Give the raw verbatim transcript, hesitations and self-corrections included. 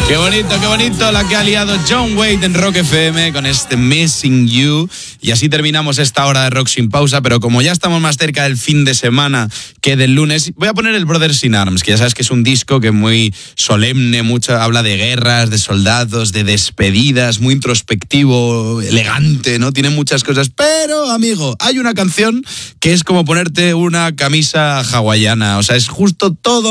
Qué bonito, qué bonito la que ha liado John Waite en Rock F M con este Missing You. Y así terminamos esta hora de Rock Sin Pausa, pero como ya estamos más cerca del fin de semana que del lunes, voy a poner el Brothers in Arms, que ya sabes que es un disco que es muy solemne, mucho, habla de guerras, de soldados, de despedidas, muy introspectivo, elegante, ¿no? Tiene muchas cosas, pero, amigo, hay una canción que es como ponerte una camisa hawaiana, o sea, es justo todo